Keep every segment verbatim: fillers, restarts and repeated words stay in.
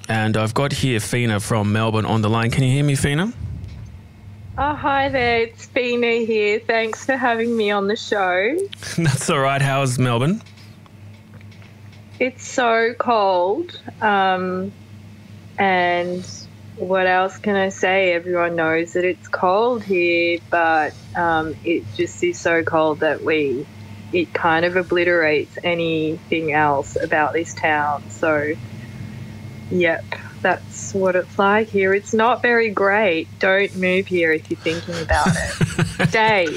and I've got here Fina from Melbourne on the line. Can you hear me, Fina? Oh, hi there. It's Fina here. Thanks for having me on the show. That's all right. How's Melbourne? It's so cold. Um, and what else can I say? Everyone knows that it's cold here, but um, it just is so cold that we it kind of obliterates anything else about this town. So, yep, that's what it's like here. It's not very great. Don't move here if you're thinking about it. Stay.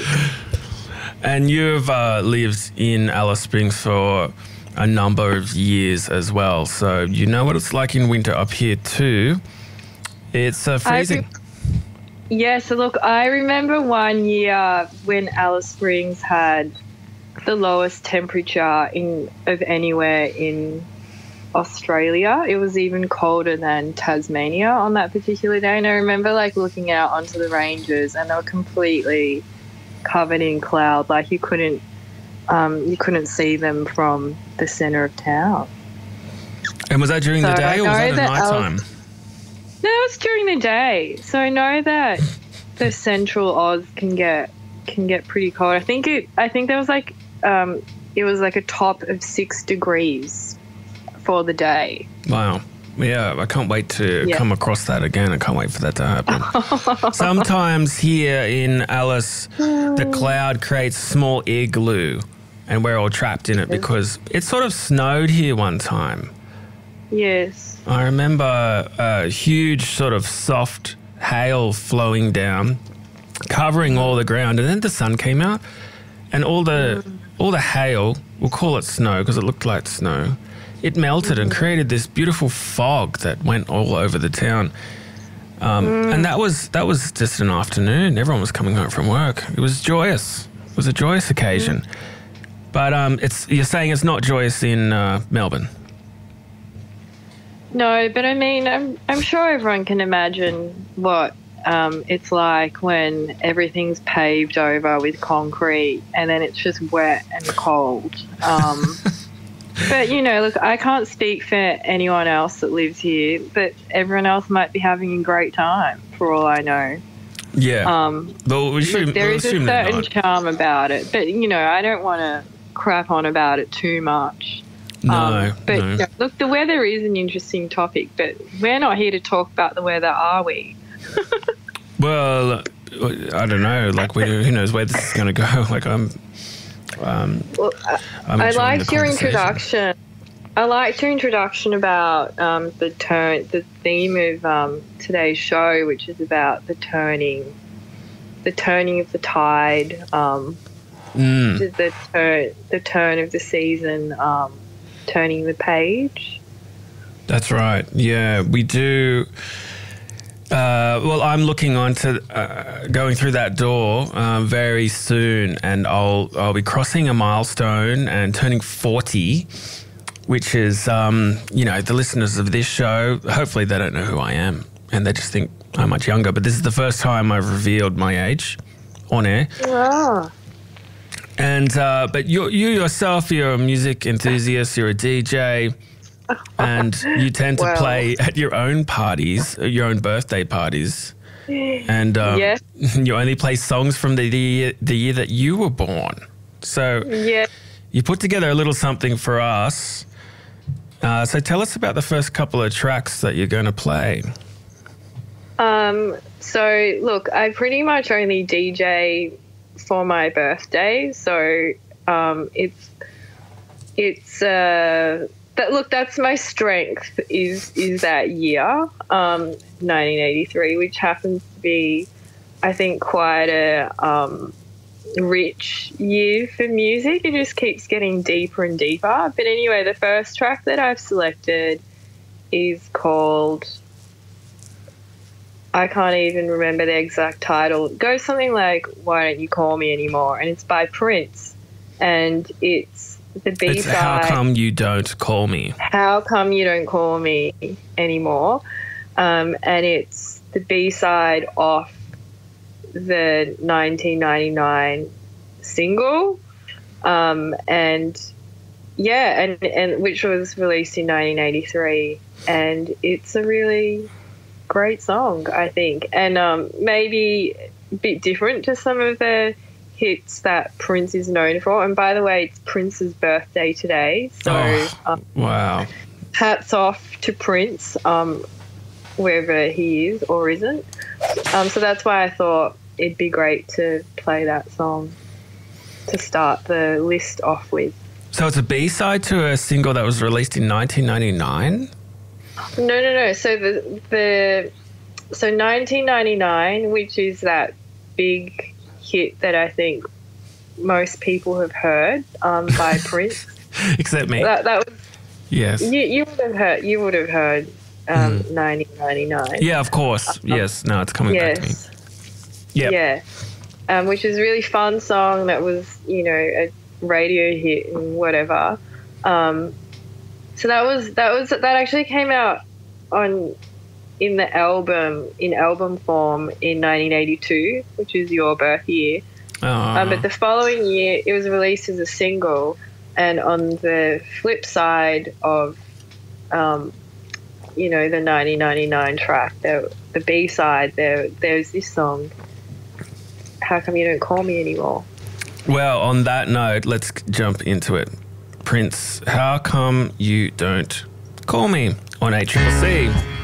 And you've uh, lived in Alice Springs for a number of years as well, so you know what it's like in winter up here too. It's uh, freezing. Re- yeah, so look, I remember one year when Alice Springs had the lowest temperature in of anywhere in Australia. It was even colder than Tasmania on that particular day. And I remember like looking out onto the ranges and they were completely covered in cloud. Like you couldn't um, you couldn't see them from the centre of town. And was that during so the day or was that at night time? No, it was during the day. So I know that the central Oz can get can get pretty cold. I think it I think there was like um, it was like a top of six degrees for the day. Wow. Yeah, I can't wait to yeah. come across that again. I can't wait for that to happen. Sometimes here in Alice, the cloud creates a small igloo and we're all trapped in it because it sort of snowed here one time. Yes. I remember a huge sort of soft hail flowing down, covering all the ground, and then the sun came out and all the mm. all the hail, we'll call it snow because it looked like snow, it melted mm. and created this beautiful fog that went all over the town. Um, mm. And that was that was just an afternoon. Everyone was coming home from work. It was joyous. It was a joyous occasion. Mm. But um, it's you're saying it's not joyous in uh, Melbourne. No, but I mean, I'm I'm sure everyone can imagine what um, it's like when everything's paved over with concrete and then it's just wet and cold. Um, but, you know, look, I can't speak for anyone else that lives here, but everyone else might be having a great time for all I know. Yeah. Um, well, we should, look, there we'll is a certain charm about it, but, you know, I don't want to crap on about it too much. No, um, but no. Yeah, look, the weather is an interesting topic, but we're not here to talk about the weather, are we? Well, I don't know. Like, we, who knows where this is going to go? Like, I'm. Um, well, I'm I liked your introduction. I liked your introduction about um, the turn, the theme of um, today's show, which is about the turning, the turning of the tide, um, mm. the, the turn, the turn of the season. Um, turning the page. That's right. Yeah, we do. Uh, well, I'm looking on to uh, going through that door uh, very soon, and I'll I'll be crossing a milestone and turning forty, which is, um, you know, the listeners of this show, hopefully they don't know who I am, and they just think I'm much younger, but this is the first time I've revealed my age on air. Yeah. And uh, but you you yourself, you're a music enthusiast, you're a D J, and you tend to well. play at your own parties, your own birthday parties, and um, yes. you only play songs from the, the year, the year that you were born. So yeah. you put together a little something for us. Uh, so tell us about the first couple of tracks that you're going to play. Um. So look, I pretty much only D J for my birthday, so um, it's it's uh, that look that's my strength is is that year, um, nineteen eighty-three, which happens to be, I think, quite a um, rich year for music. It just keeps getting deeper and deeper. But anyway, the first track that I've selected is called, I can't even remember the exact title. It goes something like "Why Don't You Call Me Anymore," and it's by Prince, and it's the B-side. It's How Come You Don't Call Me. How Come You Don't Call Me Anymore, um, and it's the B-side off the nineteen ninety-nine single, um, and yeah, and, and which was released in nineteen eighty-three, and it's a really great song, I think, and um, maybe a bit different to some of the hits that Prince is known for. And by the way, it's Prince's birthday today, so Oh, um, wow. hats off to Prince, um, wherever he is or isn't. Um, so that's why I thought it'd be great to play that song to start the list off with. So it's a B-side to a single that was released in nineteen ninety-nine? No, no, no. So the the so nineteen ninety-nine, which is that big hit that I think most people have heard um, by Prince. Except me. That, that was Yes. you. You would have heard. You would have heard um, Mm. nineteen ninety-nine. Yeah, of course. Yes. No, it's coming back to me. Yes. Yep. Yeah. Um, which is a really fun song that was, you know, a radio hit and whatever. Um, so that was that was that actually came out on in the album in album form in nineteen eighty-two, which is your birth year. Oh. Um, but the following year, it was released as a single, and on the flip side of, um, you know, the nineteen ninety-nine track, the the B side, there there's this song. How come you don't call me anymore? Well, on that note, let's jump into it. Prince, how come you don't call me on A C C C?